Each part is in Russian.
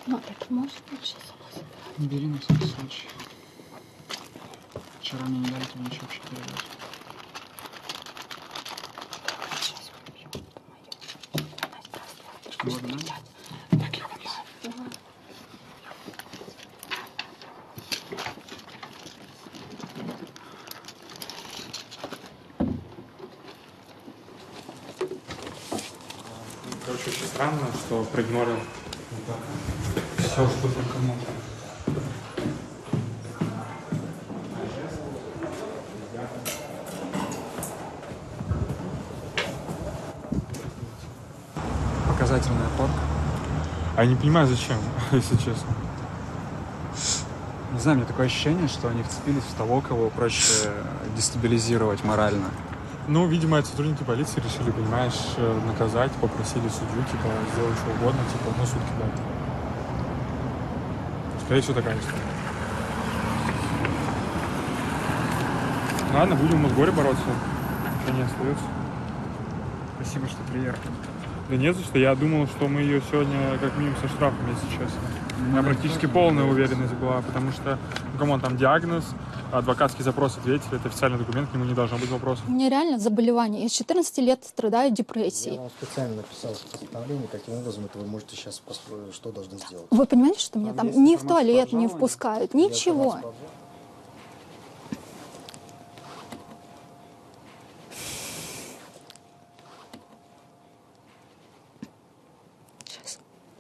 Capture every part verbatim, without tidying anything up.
Ну, это может лучше с собой забирать. Бери на всякий случай. Вчера мне не дали тебе ничего вообще передать. Сейчас выпью. Это моё. Она здравствует. Вот, да? Так, я понимаю. Короче, очень странно, что проигнорил все, что только мог. Показательная фотка. А я не понимаю, зачем, если честно. Не знаю, у меня такое ощущение, что они вцепились в того, кого проще дестабилизировать морально. Ну, видимо, это сотрудники полиции решили, понимаешь, наказать, попросили судью, типа, сделать что угодно, типа, ну, сутки дать. Скорее всего, такая история. Ладно, будем в Мосгоре бороться. Ничего не остается. Спасибо, что приехал. Да нет, за что. Я думал, что мы ее сегодня как минимум со штрафом, если честно. У меня практически полная уверенность была, потому что, ну, камон, там диагноз, адвокатский запрос ответили, это официальный документ, к нему не должно быть вопросов. У меня реально заболевание. Я с четырнадцати лет страдаю депрессией. Я вам специально написал постановление, каким образом это вы можете сейчас, построить, что должны сделать. Вы понимаете, что меня Там там есть ни в информация туалет по не обжалованию? впускают, Я ничего. информацию по обжалованию. Сейчас.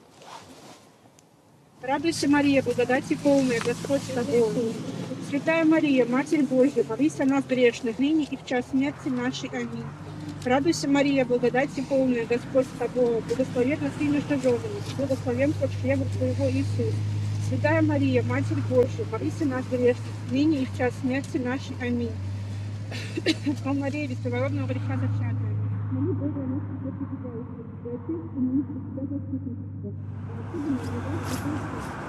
Радуйся, Мария, благодати полная, Господь с тобой. Святая Мария, Матерь Божья, молись о нас грешных, ныне и в час смерти нашей. Аминь. Радуйся, Мария, благодати полная, Господь с тобой. Благословенна ты между женами, благословен плод чрева твоего Иисус. Святая Мария, Матерь Божья, молись о нас грешных, ныне и в час смерти нашей. Аминь. О Мария, без первородного греха зачатая, моли Бога о нас, все пребывающих, и Отец, и мы, и Святого Духа.